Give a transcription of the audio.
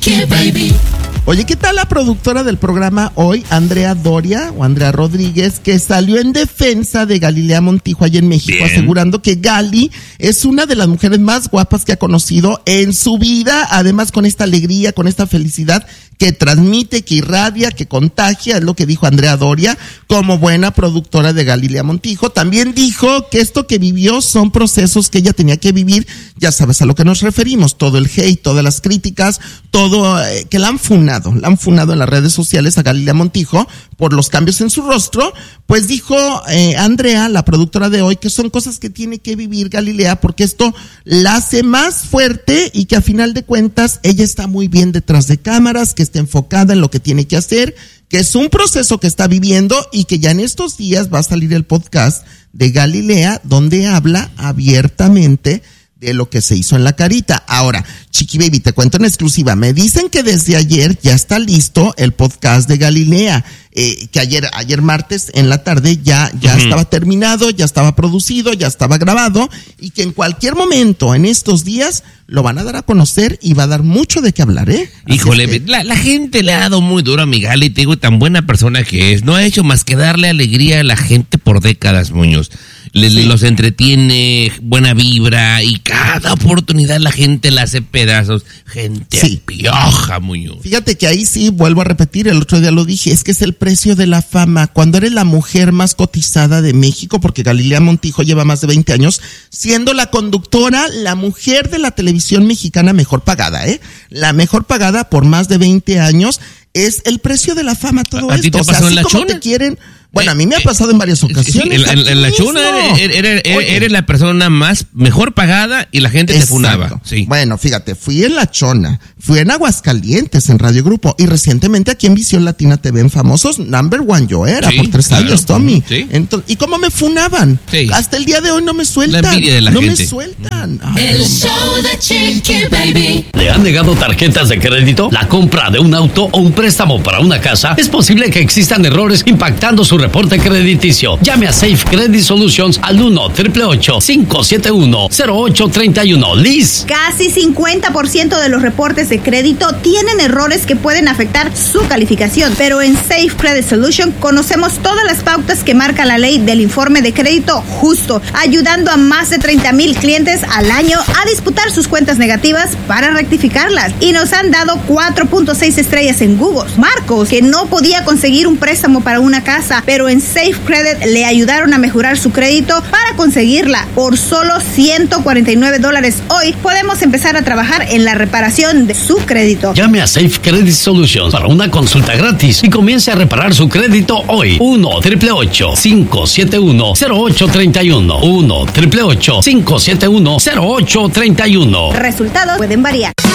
Chiqui Baby. Oye, ¿qué tal la productora del programa hoy, Andrea Doria o Andrea Rodríguez, que salió en defensa de Galilea Montijo allá en México, asegurando que Gali es una de las mujeres más guapas que ha conocido en su vida, además con esta alegría, con esta felicidad que transmite, que irradia, que contagia, es lo que dijo Andrea Doria, como buena productora de Galilea Montijo. También dijo que esto que vivió son procesos que ella tenía que vivir, ya sabes a lo que nos referimos, todo el hate, todas las críticas, todo, que la han funado en las redes sociales a Galilea Montijo por los cambios en su rostro. Pues dijo Andrea, la productora de hoy, que son cosas que tiene que vivir Galilea porque esto la hace más fuerte y que a final de cuentas ella está muy bien detrás de cámaras, que está enfocada en lo que tiene que hacer, que es un proceso que está viviendo y que ya en estos días va a salir el podcast de Galilea donde habla abiertamente de lo que se hizo en la carita. Ahora, Chiqui Baby, te cuento en exclusiva, me dicen que desde ayer ya está listo el podcast de Galilea, que ayer martes en la tarde ya estaba terminado, ya estaba producido, ya estaba grabado, y que en cualquier momento en estos días lo van a dar a conocer y va a dar mucho de qué hablar, ¿eh? Híjole, la gente le ha dado muy duro a mi Gali, te digo, tan buena persona que es, no ha hecho más que darle alegría a la gente por décadas, Muñoz. Los entretiene, buena vibra, y cada oportunidad la gente la hace pedazos. Gente pioja, Muñoz. Fíjate que ahí sí, vuelvo a repetir, el otro día lo dije, es que es el precio de la fama. Cuando eres la mujer más cotizada de México, porque Galilea Montijo lleva más de 20 años, siendo la conductora, la mujer de la televisión mexicana mejor pagada, la mejor pagada por más de 20 años, es el precio de la fama, todo ¿A esto. ti te pasó en la como chona? te quieren. Bueno, a mí me ha pasado en varias ocasiones. Sí, en la chona eres la persona mejor pagada y la gente te funaba. Sí. Bueno, fíjate, fui en La Chona, fui en Aguascalientes, en Radio Grupo, y recientemente aquí en Visión Latina TV en Famosos, number one yo era, por 3 años, Tommy. Sí. Entonces, ¿y cómo me funaban? Sí. Hasta el día de hoy no me sueltan. La envidia de la gente. No me sueltan. Ay, El show de Chiqui Baby. ¿Le han negado tarjetas de crédito? ¿La compra de un auto o un préstamo para una casa? Es posible que existan errores impactando su reporte crediticio. Llame a Safe Credit Solutions al 1-888-571-0831. Liz. Casi 50% de los reportes de crédito tienen errores que pueden afectar su calificación, pero en Safe Credit Solutions conocemos todas las pautas que marca la ley del informe de crédito justo, ayudando a más de 30,000 clientes al año a disputar sus cuentas negativas para rectificarlas, y nos han dado 4.6 estrellas en Google. Marcos, que no podía conseguir un préstamo para una casa, pero en Safe Credit le ayudaron a mejorar su crédito para conseguirla por solo $149. Hoy podemos empezar a trabajar en la reparación de su crédito. Llame a Safe Credit Solutions para una consulta gratis y comience a reparar su crédito hoy. 1-888-571-0831. 1-888-571-0831. Resultados pueden variar.